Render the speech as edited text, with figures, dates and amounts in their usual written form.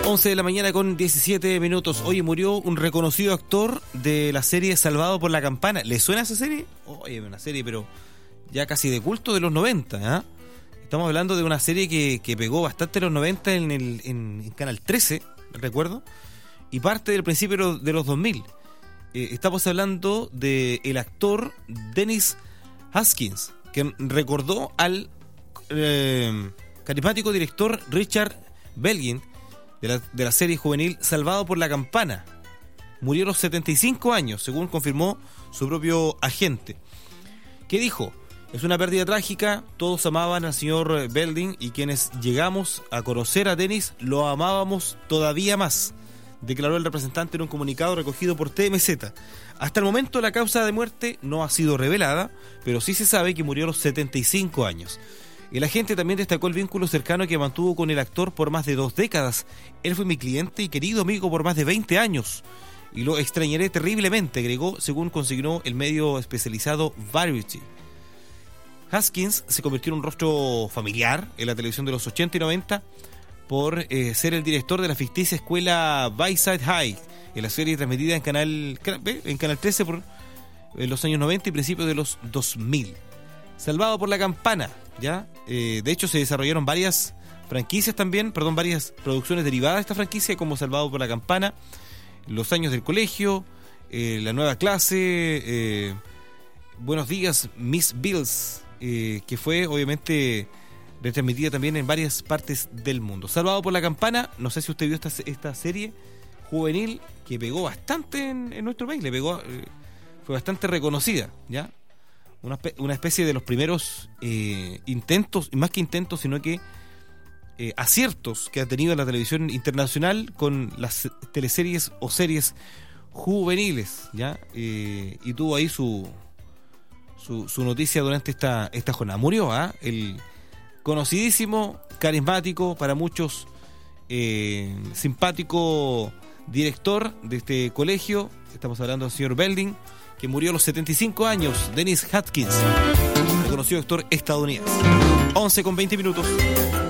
11 de la mañana con 17 minutos. Oye, murió un reconocido actor de la serie Salvado por la Campana. ¿Le suena esa serie? Oye, una serie, pero ya casi de culto de los 90, ¿eh? Estamos hablando de una serie que pegó bastante en los 90 en Canal 13, recuerdo, y parte del principio de los 2000. Estamos hablando del actor Dennis Haskins, que recordó al carismático director Richard Belgin de la serie juvenil Salvado por la Campana. Murió a los 75 años, según confirmó su propio agente. ¿Qué dijo? Es una pérdida trágica, todos amaban al señor Belgin y quienes llegamos a conocer a Dennis lo amábamos todavía más, declaró el representante en un comunicado recogido por TMZ. Hasta el momento la causa de muerte no ha sido revelada, pero sí se sabe que murió a los 75 años. El agente también destacó el vínculo cercano que mantuvo con el actor por más de 2 décadas. Él fue mi cliente y querido amigo por más de 20 años. Y lo extrañaré terriblemente, agregó, según consignó el medio especializado Variety. Haskins se convirtió en un rostro familiar en la televisión de los 80 y 90 por ser el director de la ficticia escuela Bayside High, en la serie transmitida en Canal 13 en los años 90 y principios de los 2000. Salvado por la Campana, ¿ya? De hecho, se desarrollaron varias varias producciones derivadas de esta franquicia, como Salvado por la Campana, Los años del colegio, La nueva clase, Buenos días, Miss Bills, que fue obviamente retransmitida también en varias partes del mundo. Salvado por la Campana, no sé si usted vio esta serie juvenil que pegó bastante en nuestro país, fue bastante reconocida, ¿ya? Una especie de los primeros intentos, y más que intentos, sino que aciertos que ha tenido la televisión internacional con las teleseries o series juveniles, ¿ya? Y tuvo ahí su noticia durante esta jornada. Murió el conocidísimo, carismático, para muchos simpático director de este colegio. Estamos hablando del señor Belgin, que murió a los 75 años. Dennis Haskins, reconocido actor estadounidense. 11 con 20 minutos.